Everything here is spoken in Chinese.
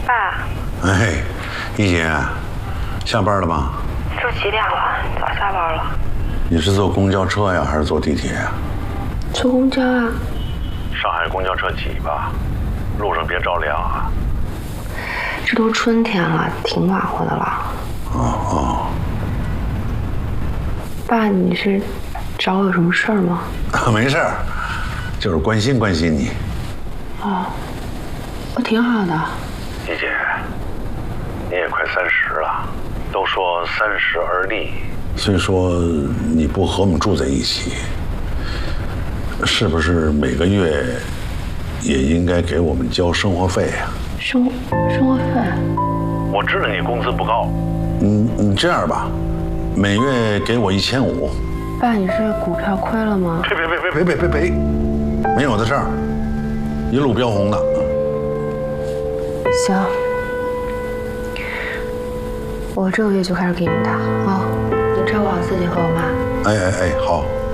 爸。 哎，一姐，下班了吗？ 都几点了？早下班了。 你是坐公交车呀，还是坐地铁呀？ 坐公交啊。 上海公交车挤吧，路上别着凉啊。 这都春天了，挺暖和的了。 哦。 爸，你是找我有什么事儿吗？ 没事儿，就是关心关心你。 哦，我挺好的。 一姐，你也快30了，都说30而立。虽说你不和我们住在一起，是不是每个月也应该给我们交生活费呀？ 生活费？ 我知道你工资不高，你这样吧，每月给我1500。 爸，你是股票亏了吗？ 别，没有的事儿，一路飙红的。 行，我这个月就开始给你打啊，你照顾好自己和我妈。 哎，好。